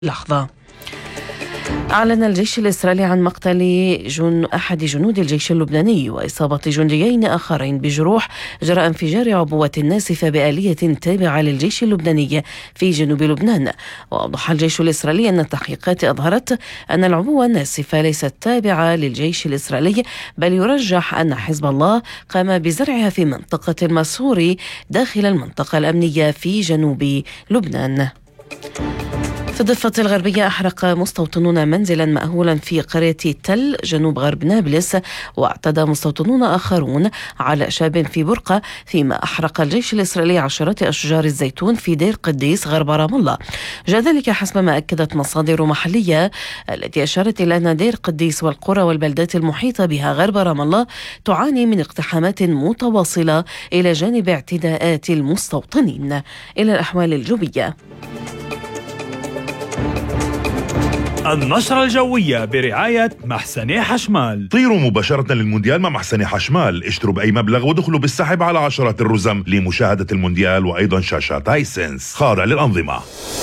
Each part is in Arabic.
لحظة. أعلن الجيش الإسرائيلي عن مقتل أحد جنود الجيش اللبناني وإصابة جنديين آخرين بجروح جراء انفجار عبوة ناسفة بآلية تابعة للجيش اللبناني في جنوب لبنان. وأوضح الجيش الإسرائيلي أن التحقيقات أظهرت أن العبوة الناسفة ليست تابعة للجيش الإسرائيلي، بل يرجح أن حزب الله قام بزرعها في منطقة المسوري داخل المنطقة الأمنية في جنوب لبنان. في الضفة الغربية أحرق مستوطنون منزلا مأهولا في قرية تل جنوب غرب نابلس، واعتدى مستوطنون آخرون على شاب في برقة، فيما أحرق الجيش الإسرائيلي عشرات أشجار الزيتون في دير قديس غرب رام الله. جاء ذلك حسب ما أكدت مصادر محلية التي أشارت إلى أن دير قديس والقرى والبلدات المحيطة بها غرب رام الله تعاني من اقتحامات متواصلة إلى جانب اعتداءات المستوطنين. إلى الأحوال الجوية. النشرة الجوية برعاية محسني حشمال. طيروا مباشرة للمونديال مع محسني حشمال، اشتروا بأي مبلغ ودخلوا بالسحب على عشرات الرزم لمشاهدة المونديال وأيضا شاشات هايسنس خاضع للأنظمة.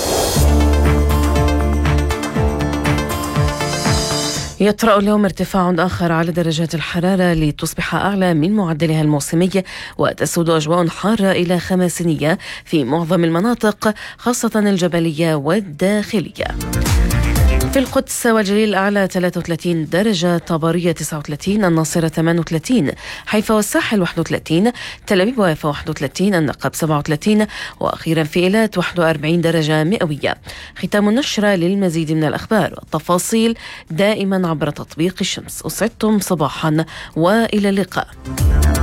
يطرأ اليوم ارتفاع آخر على درجات الحرارة لتصبح أعلى من معدلها الموسمي، وتسود أجواء حارة إلى خماسينية في معظم المناطق خاصة الجبلية والداخلية. في القدس والجليل الأعلى 33 درجة، طبرية 39، الناصرة 38، حيفا والساحل 31، تل أبيب ويافا 31، النقب 37، وأخيرا في إيلات 41 درجة مئوية. ختام النشرة. للمزيد من الأخبار والتفاصيل دائما عبر تطبيق الشمس. أسعدتم صباحا وإلى اللقاء.